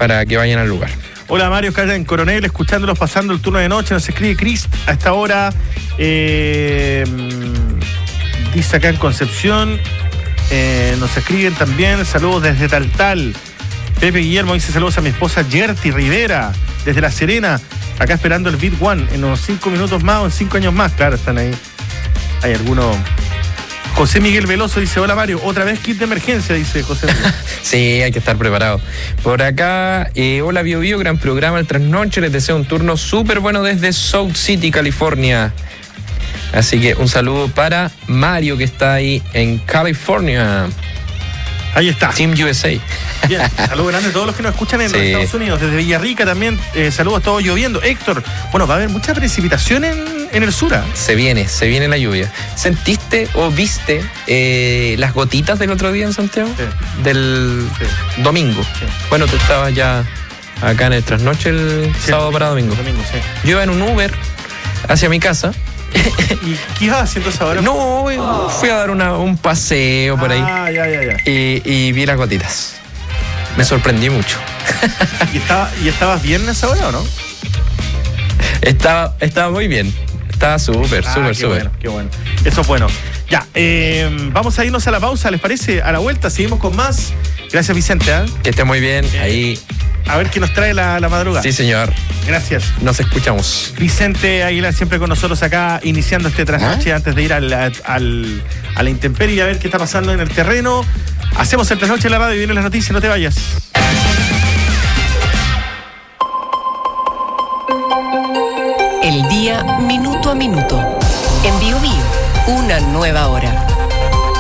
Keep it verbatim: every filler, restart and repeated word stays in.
para que vayan al lugar. Hola Mario, acá en Coronel, escuchándolos pasando el turno de noche. Nos escribe Chris a esta hora. Eh, dice acá en Concepción. Eh, nos escriben también. Saludos desde Taltal. Pepe Guillermo dice saludos a mi esposa Gerti Rivera, desde La Serena. Acá esperando el Beat One en unos cinco minutos más o en cinco años más. Claro, están ahí. Hay algunos. José Miguel Veloso dice, hola Mario, otra vez kit de emergencia, dice José Miguel. Sí, hay que estar preparado. Por acá, eh, hola Bio Bio, gran programa el trasnoche, les deseo un turno súper bueno desde South City, California. Así que un saludo para Mario, que está ahí en California. Ahí está. Team U S A. Bien, saludos grandes a todos los que nos escuchan en sí. los Estados Unidos, desde Villarrica también, eh, saludos, todo lloviendo. Héctor, bueno, va a haber mucha precipitación en, en el sur. ¿eh? Se viene, se viene la lluvia. ¿Sentiste o viste eh, las gotitas del otro día en Santiago? Sí. Del sí. domingo. Sí. Bueno, tú estabas ya acá en el trasnoche el sí, sábado para domingo. domingo sí. Yo iba en un Uber hacia mi casa. ¿Y qué ibas haciendo esa hora? No, fui a dar una, un paseo por ahí. Ah, ya, ya, ya. Y, y vi las gotitas. Me sorprendí mucho. ¿Y, estaba, ¿Y estabas bien en esa hora o no? Estaba, estaba muy bien. Estaba súper, ah, súper, súper. Bueno, qué bueno. Eso es bueno. Ya, eh, vamos a irnos a la pausa, ¿les parece? A la vuelta, seguimos con más. Gracias, Vicente. ¿eh? Que esté muy bien. Eh, ahí. A ver qué nos trae la, la madrugada. Sí, señor. Gracias. Nos escuchamos. Vicente Aguilar siempre con nosotros acá, iniciando este trasnoche ¿Ah? antes de ir al, al, a la intemperie y a ver qué está pasando en el terreno. Hacemos el trasnoche en la radio y vienen las noticias, no te vayas. El día minuto a minuto. En Bio Bio, una nueva hora.